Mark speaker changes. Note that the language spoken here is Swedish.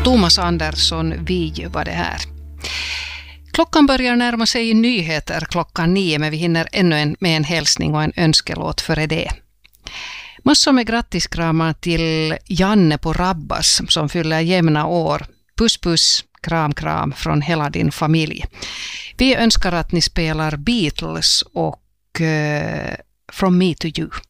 Speaker 1: Thomas Andersson, vi var det här. Klockan börjar närma sig nyheter 9:00, men vi hinner ännu med en hälsning och en önskelåt före det. Massor med grattiskramar till Janne på Rabbas som fyller jämna år. Puss puss, kram kram från hela din familj. Vi önskar att ni spelar Beatles och From Me to You.